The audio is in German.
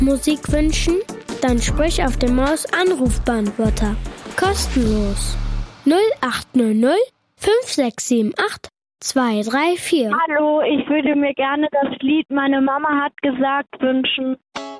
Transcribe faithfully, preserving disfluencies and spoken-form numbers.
Musik wünschen? Dann sprich auf dem Maus-Anrufbeantworter. Kostenlos. null acht null null fünf sechs sieben acht zwei drei vier. Hallo, ich würde mir gerne das Lied Meine Mama hat gesagt wünschen.